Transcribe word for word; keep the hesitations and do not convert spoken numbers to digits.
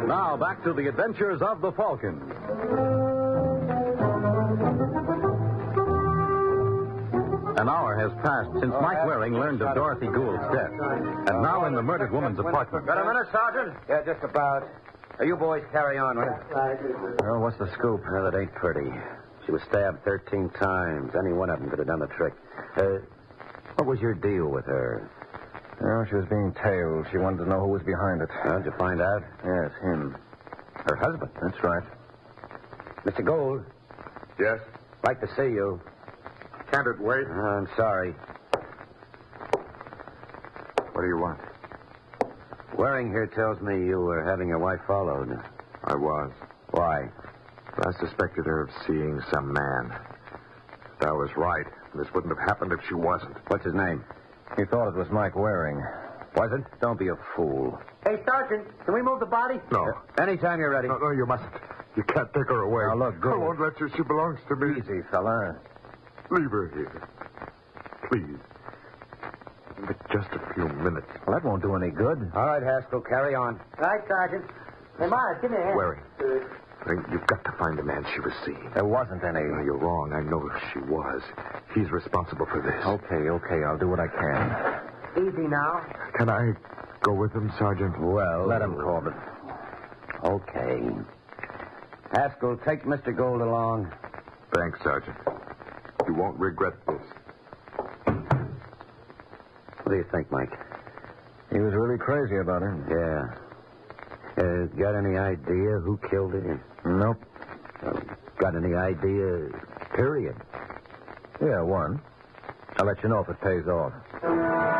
Now, back to the adventures of the Falcon. An hour has passed since Mike Waring learned of Dorothy Gould's death. And now in the murdered woman's apartment. Got a minute, Sergeant? Yeah, just about. Now, you boys carry on, will you? Well, what's the scoop? Well, that ain't pretty. She was stabbed thirteen times. Any one of them could have done the trick. Uh, what was your deal with her? Well, she was being tailed. She wanted to know who was behind it. How'd you find out? Yes, him. Her husband? That's right. Mister Gould? Yes? Like to see you. Can't it wait? Uh, I'm sorry. What do you want? Waring here tells me you were having your wife followed. I was. Why? I suspected her of seeing some man. That was right. This wouldn't have happened if she wasn't. What's his name? He thought it was Mike Waring. Was it? Don't be a fool. Hey, Sergeant, can we move the body? No. Uh, anytime you're ready. No, no, you mustn't. You can't take her away. Now, look, go. I won't let you. She belongs to me. Easy, fella. Leave her here. Please. For just a few minutes. Well, that won't do any good. All right, Haskell, carry on. Right, Sergeant. Hey, Mars, give me a hand. Waring. You've got to find the man she was seeing. There wasn't any. No, you're wrong. I know she was. He's responsible for this. Okay, okay. I'll do what I can. Easy now. Can I go with him, Sergeant? Well, Let him, Corbett. Okay. Haskell, take Mister Gould along. Thanks, Sergeant. You won't regret this. What do you think, Mike? He was really crazy about her. Yeah. Uh, got any idea who killed her? Nope. Uh, got any idea, period? Yeah, one. I'll let you know if it pays off.